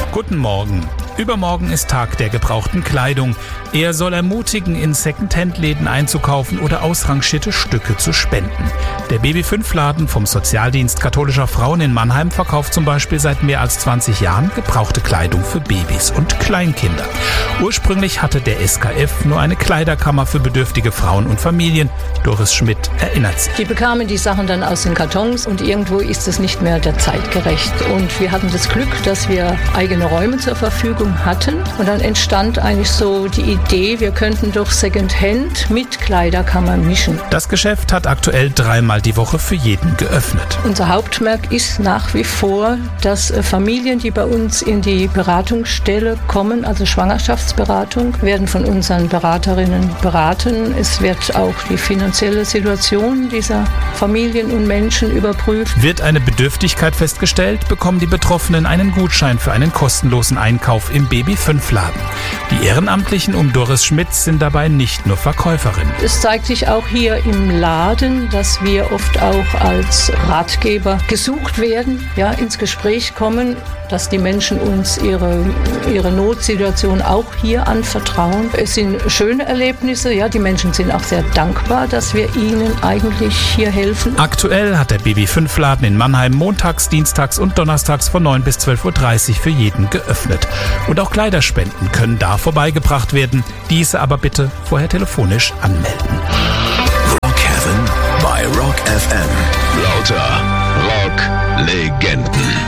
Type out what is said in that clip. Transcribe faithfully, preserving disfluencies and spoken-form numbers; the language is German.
Guten Morgen. Übermorgen ist Tag der gebrauchten Kleidung. Er soll ermutigen, in Secondhand-Läden einzukaufen oder ausrangierte Stücke zu spenden. Der B B fünf Laden vom Sozialdienst katholischer Frauen in Mannheim verkauft zum Beispiel seit mehr als zwanzig Jahren gebrauchte Kleidung für Babys und Kleinkinder. Ursprünglich hatte der S K F nur eine Kleiderkammer für bedürftige Frauen und Familien. Doris Schmidt erinnert sich. Die bekamen die Sachen dann aus den Kartons und irgendwo ist es nicht mehr der Zeit gerecht. Und wir hatten das Glück, dass wir eigene Räume zur Verfügung hatten. Und dann entstand eigentlich so die Idee, wir könnten doch Secondhand mit Kleiderkammer mischen. Das Geschäft hat aktuell dreimal die Woche für jeden geöffnet. Unser Hauptmerk ist nach wie vor, dass Familien, die bei uns in die Beratungsstelle kommen, also Schwangerschaftsberatung, werden von unseren Beraterinnen beraten. Es wird auch die finanzielle Situation dieser Familien und Menschen überprüft. Wird eine Bedürftigkeit festgestellt, bekommen die Betroffenen einen Gutschein für einen kostenlosen Einkauf im B B fünf Laden. Die Ehrenamtlichen um Doris Schmidt sind dabei nicht nur Verkäuferinnen. Es zeigt sich auch hier im Laden, dass wir oft auch als Ratgeber gesucht werden, ja, ins Gespräch kommen, dass die Menschen uns ihre, ihre Notsituation auch hier anvertrauen. Es sind schöne Erlebnisse, ja, die Menschen sind auch sehr dankbar, dass wir ihnen eigentlich hier helfen. Aktuell hat der B B fünf Laden in Mannheim montags, dienstags und donnerstags von neun bis zwölf Uhr dreißig für jeden geöffnet. Und auch Kleiderspenden können da vorbeigebracht werden, diese aber bitte vorher telefonisch anmelden. Rock Heaven bei Rock F M. Lauter Rock-Legenden.